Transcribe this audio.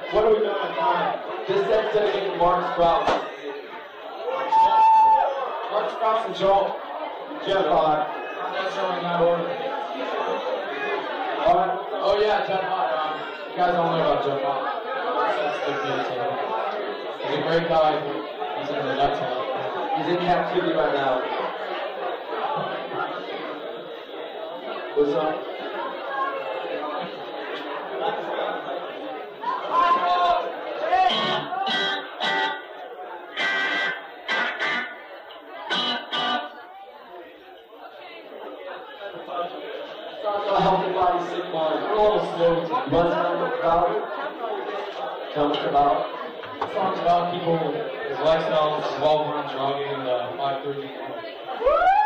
What are we doing on time? This set's dedicated to Mark Sprouse. Mark Sprouse and Joel. Jeff Hart. That's showing that order. Alright. Oh yeah, Jeff Hart. You guys don't know about Jeff Hart. He's a great guy. He's in the nuts. He's in captivity right now. What's up? A healthy body, sick mind. We're almost slow. Runs down the crowd. Tell us about. The song's about people, his lifestyle, his well-run drugging, 530.